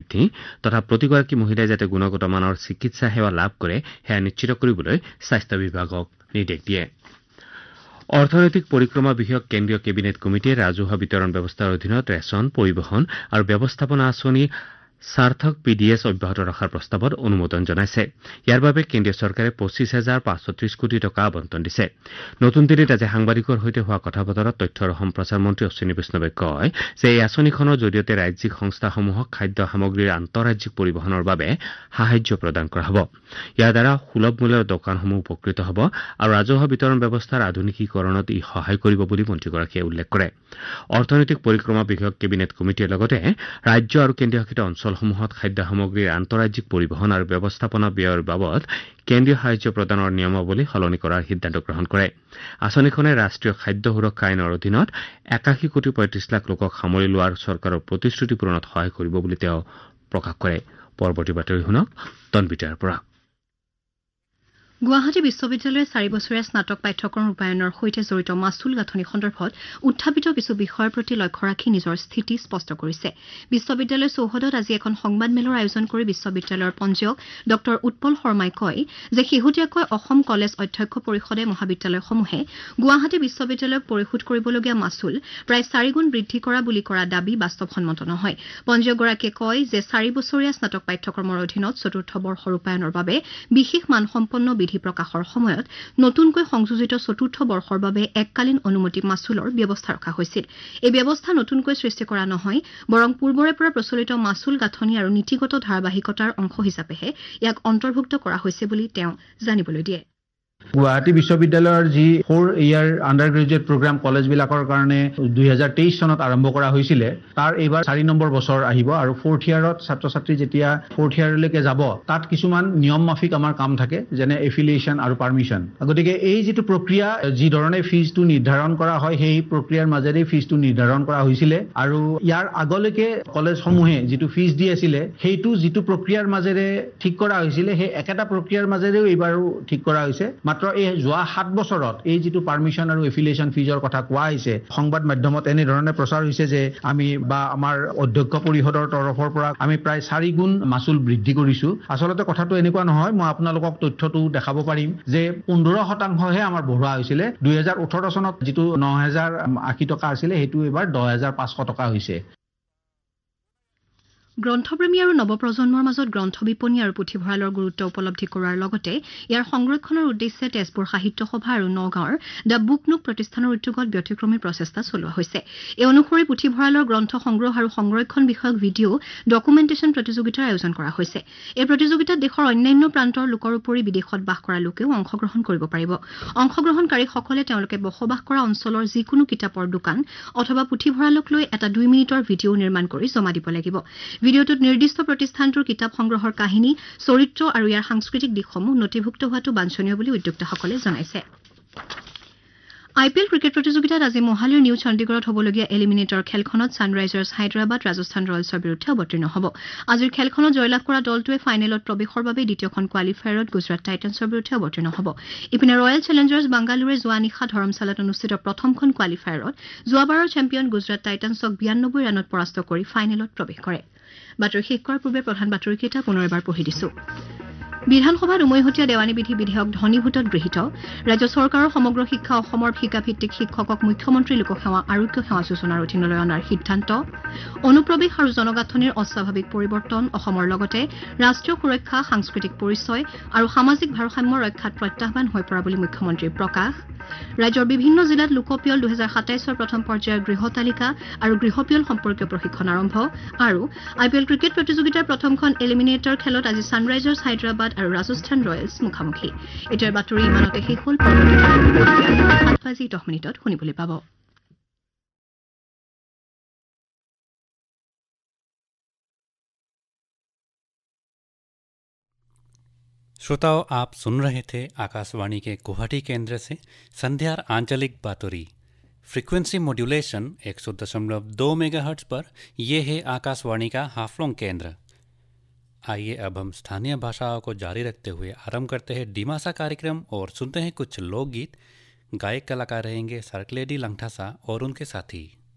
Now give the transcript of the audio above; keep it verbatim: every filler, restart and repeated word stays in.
বৃদ্ধি তথা প্ৰতিগৰাকী মহিলাই যাতে গুণগত মানৰ চিকিৎসা সেৱা লাভ কৰে সেয়া নিশ্চিত কৰিবলৈ স্বাস্থ্য বিভাগক নিৰ্দেশ দিয়ে। অৰ্থনৈতিক পৰিক্ৰমা বিষয়ক কেন্দ্ৰীয় কেবিনেট কমিটিয়ে ৰাজহুৱা বিতৰণ ব্যৱস্থাৰ অধীনত ৰেচন পৰিবহণ আৰু ব্যৱস্থাপনা আঁচনি সাৰ্থক পি ডি এছ অব্যাহত ৰখাৰ প্ৰস্তাৱত অনুমোদন জনাইছে। ইয়াৰ বাবে কেন্দ্ৰীয় চৰকাৰে পঁচিছ হাজাৰ পাঁচশ ত্ৰিশ কোটি টকা আবণ্টন দিছে। নতুন দিল্লীত আজি সাংবাদিকৰ সৈতে হোৱা কথা বতৰাত তথ্য আৰু সম্প্ৰচাৰ মন্ত্ৰী অশ্বিনী বৈষ্ণৱে কয় যে এই আঁচনিখনৰ জৰিয়তে ৰাজ্যিক সংস্থাসমূহক খাদ্য সামগ্ৰীৰ আন্তঃৰাজ্যিক পৰিবহণৰ বাবে সাহায্য প্ৰদান কৰা হ'ব। ইয়াৰ দ্বাৰা সুলভ মূল্যৰ দোকানসমূহ উপকৃত হ'ব আৰু ৰাজহুৱা বিতৰণ ব্যৱস্থাৰ আধুনিকীকৰণত ই সহায় কৰিব বুলি মন্ত্ৰীগৰাকীয়ে উল্লেখ কৰে। অৰ্থনৈতিক পৰিক্ৰমা বিষয়ক কেবিনেট কমিটিয়ে লগতে ৰাজ্য আৰু কেন্দ্ৰীয়শাসিত অঞ্চলসমূহত খাদ্য সামগ্ৰীৰ আন্তঃৰাজ্যিক পৰিবহণ আৰু ব্যৱস্থাপনা ব্যয়ৰ বাবদ কেন্দ্ৰীয় সাহায্য প্ৰদানৰ নিয়মাৱলী সলনি কৰাৰ সিদ্ধান্ত গ্ৰহণ কৰে। আঁচনিখনে ৰাষ্ট্ৰীয় খাদ্য সুৰক্ষা আইনৰ অধীনত একাশী কোটি পঁয়ত্ৰিশ লাখ লোকক সামৰি লোৱাৰ চৰকাৰৰ প্ৰতিশ্ৰুতি পূৰণত সহায় কৰিব বুলি তেওঁ প্ৰকাশ কৰে। পৰৱৰ্তী বাতৰি শুনক তন্বিতাৰ পৰা। গুৱাহাটী বিশ্ববিদ্যালয়ে চাৰি বছৰীয়া স্নাতক পাঠ্যক্ৰম ৰূপায়ণৰ সৈতে জড়িত মাচুল গাঁথনি সন্দৰ্ভত উত্থাপিত কিছু বিষয়ৰ প্ৰতি লক্ষ্য ৰাখি নিজৰ স্থিতি স্পষ্ট কৰিছে। বিশ্ববিদ্যালয় চৌহদত আজি এখন সংবাদমেলৰ আয়োজন কৰি বিশ্ববিদ্যালয়ৰ পঞ্জীয়ক ড উৎপল শৰ্মাই কয় যে শেহতীয়াকৈ অসম কলেজ অধ্যক্ষ পৰিষদে মহাবিদ্যালয়সমূহে গুৱাহাটী বিশ্ববিদ্যালয়ক পৰিশোধ কৰিবলগীয়া মাচুল প্ৰায় চাৰিগুণ বৃদ্ধি কৰা বুলি কৰা দাবী বাস্তৱসন্মত নহয়। পঞ্জীয়কগৰাকীয়ে কয় যে চাৰি বছৰীয়া স্নাতক পাঠ্যক্ৰমৰ অধীনত চতুৰ্থ বৰ্ষ ৰূপায়ণৰ বাবে বিশেষ মানসম্পন্ন বিধি প্ৰকাশৰ সময়ত নতুনকৈ সংযোজিত চতুৰ্থ বৰ্ষৰ বাবে এককালীন অনুমতি মাচুলৰ ব্যৱস্থা ৰখা হৈছিল। এই ব্যৱস্থা নতুনকৈ সৃষ্টি কৰা নহয়, বৰং পূৰ্বৰে পৰা প্ৰচলিত মাচুল গাঁথনি আৰু নীতিগত ধাৰাবাহিকতাৰ অংশ হিচাপেহে ইয়াক অন্তৰ্ভুক্ত কৰা হৈছে বুলি তেওঁ জানিবলৈ দিয়ে। গুৱাহাটী বিশ্ববিদ্যালয়ৰ যি ফ'ৰ ইয়াৰ আণ্ডাৰ গ্ৰেজুৱেট প্ৰগ্ৰাম কলেজবিলাকৰ কাৰণে দুই হাজাৰ তেইছ চনত আৰম্ভ কৰা হৈছিলে, তাৰ এইবাৰ চাৰি নম্বৰ বছৰ আহিব আৰু ফ'ৰ্থ ইয়াৰত ছাত্ৰ ছাত্ৰী যেতিয়া ফ'ৰ্থ ইয়াৰলৈকে যাব তাত কিছুমান নিয়ম মাফিক আমাৰ কাম থাকে, যেনে এফিলিয়েশ্যন আৰু পাৰ্মিশ্যন। গতিকে এই যিটো প্ৰক্ৰিয়া, যি ধৰণে ফিজটো নিৰ্ধাৰণ কৰা হয় সেই প্ৰক্ৰিয়াৰ মাজেৰে ফিজটো নিৰ্ধাৰণ কৰা হৈছিলে আৰু ইয়াৰ আগলৈকে কলেজসমূহে যিটো ফিজ দি আছিলে সেইটো যিটো প্ৰক্ৰিয়াৰ মাজেৰে ঠিক কৰা হৈছিলে সেই একেটা প্ৰক্ৰিয়াৰ মাজেৰেও এইবাৰো ঠিক কৰা হৈছে। মাত্ৰ এই যোৱা সাত বছৰত এই যিটো পাৰ্মিশ্যন আৰু এফিলিয়েশ্যন ফিজৰ কথা কোৱা হৈছে, সংবাদ মাধ্যমত এনেধৰণে প্ৰচাৰ হৈছে যে আমি বা আমাৰ অধ্যক্ষ পৰিষদৰ তৰফৰ পৰা আমি প্ৰায় চাৰি গুণ মাচুল বৃদ্ধি কৰিছো। আচলতে কথাটো এনেকুৱা নহয়, মই আপোনালোকক তথ্যটো দেখাব পাৰিম যে পোন্ধৰ শতাংশহে আমাৰ বঢ়োৱা হৈছিলে। দুই হাজাৰ ওঠৰ চনত যিটো ন হাজাৰ আশী টকা আছিলে সেইটো এইবাৰ দহ হাজাৰ পাঁচশ টকা হৈছে। গ্ৰন্থপ্ৰেমী আৰু নৱপ্ৰজন্মৰ মাজত গ্ৰন্থ বিপণী আৰু পুথিভঁৰালৰ গুৰুত্ব উপলব্ধি কৰোৱাৰ লগতে ইয়াৰ সংৰক্ষণৰ উদ্দেশ্যে তেজপুৰ সাহিত্য সভা আৰু নগাঁৱৰ দ্য বুক নোক প্ৰতিষ্ঠানৰ উদ্যোগত ব্যতিক্ৰমী প্ৰচেষ্টা চলোৱা হৈছে। এই অনুসৰি পুথিভঁৰালৰ গ্ৰন্থ সংগ্ৰহ আৰু সংৰক্ষণ বিষয়ক ভিডিঅ' ডকুমেণ্টেশ্যন প্ৰতিযোগিতাৰ আয়োজন কৰা হৈছে। এই প্ৰতিযোগিতাত দেশৰ অন্যান্য প্ৰান্তৰ লোকৰ উপৰি বিদেশত বাস কৰা লোকেও অংশগ্ৰহণ কৰিব পাৰিব। অংশগ্ৰহণকাৰীসকলে তেওঁলোকে বসবাস কৰা অঞ্চলৰ যিকোনো কিতাপৰ দোকান অথবা পুথিভঁৰালক লৈ এটা দুই মিনিটৰ ভিডিঅ' নিৰ্মাণ কৰি জমা দিব লাগিব। ভিডিঅ'টোত নিৰ্দিষ্ট প্ৰতিষ্ঠানটোৰ কিতাপ সংগ্ৰহৰ কাহিনী, চৰিত্ৰ আৰু ইয়াৰ সাংস্কৃতিক দিশসমূহ নথিভুক্ত হোৱাটো বাঞ্ছনীয় বুলি উদ্যোক্তাসকলে জনাইছে। আই পি এল ক্ৰিকেট প্ৰতিযোগিতাত আজি মহালিৰ নিউ চণ্ডীগড়ত হ'বলগীয়া এলিমিনেটৰ খেলখনত ছানৰাইজাৰ্ছ হায়দৰাবাদ ৰাজস্থান ৰয়েলছৰ বিৰুদ্ধে অৱতীৰ্ণ হ'ব। আজিৰ খেলখনত জয়লাভ কৰা দলটোৱে ফাইনেলত প্ৰৱেশৰ বাবে দ্বিতীয়খন কোৱালিফায়াৰত গুজৰাট টাইটান্ছৰ বিৰুদ্ধে অৱতীৰ্ণ হ'ব। ইপিনে ৰয়েল চেলেঞ্জাৰ্ছ বাংগালুৰুৱে যোৱা নিশা ধৰমশালাত অনুষ্ঠিত প্ৰথমখন কোৱালিফায়াৰত যোৱাবাৰৰ চেম্পিয়ন গুজৰাট টাইটান্ছক বিৰান্নব্বৈ ৰানত পৰাস্ত কৰি ফাইনেলত প্ৰৱেশ কৰে। বাতৰি শেষ কৰাৰ পূৰ্বে প্ৰধান বাতৰিকেইটা পুনৰ এবাৰ পঢ়ি দিছো। বিধানসভাত উমৈহতীয়া দেৱানী বিধি বিধেয়ক ধনীভোটত গৃহীত। ৰাজ্য চৰকাৰৰ সমগ্ৰ শিক্ষা অসমৰ ঠিকাভিত্তিক শিক্ষকক মুখ্যমন্ত্ৰী লোকসেৱা আৰোগ্য সেৱা যোজনাৰ অধীনলৈ অনাৰ সিদ্ধান্ত। অনুপ্ৰৱেশ আৰু জনগাঁথনিৰ অস্বাভাৱিক পৰিৱৰ্তন অসমৰ লগতে ৰাষ্ট্ৰীয় সুৰক্ষা, সাংস্কৃতিক পৰিচয় আৰু সামাজিক ভাৰসাম্য ৰক্ষাত প্ৰত্যাহ্বান হৈ পৰা বুলি মুখ্যমন্ত্ৰীৰ প্ৰকাশ। ৰাজ্যৰ বিভিন্ন জিলাত লোকপিয়ল দুহেজাৰ সাতাইছৰ প্ৰথম পৰ্যায়ৰ গৃহ তালিকা আৰু গৃহপিয়ল সম্পৰ্কীয় প্ৰশিক্ষণ আৰম্ভ। আৰু আই পি এল ক্ৰিকেট প্ৰতিযোগিতাৰ প্ৰথমখন এলিমিনেটৰ খেলত আজি ছানৰাইজাৰ্ছ হায়দৰাবাদ আৰু ৰাজস্থান ৰয়েলছ মুখামুখি। এতিয়াৰ বাতৰি ইমানতে শেষ হ'ল। সাত বাজি দহ মিনিটত শুনিবলৈ পাব। श्रोताओं, आप सुन रहे थे आकाशवाणी के गुवाहाटी केंद्र से संध्यार आंचलिक बातोरी। फ्रीक्वेंसी मॉड्यूलेशन एक सौ दशमलव दो मेगाहर्ट्ज पर यह है आकाशवाणी का हाफलोंग केंद्र। आइए अब हम स्थानीय भाषाओं को जारी रखते हुए आरंभ करते हैं डिमासा कार्यक्रम और सुनते हैं कुछ लोकगीत। गायक कलाकार रहेंगे सरकलेडी लंगठासा और उनके साथी।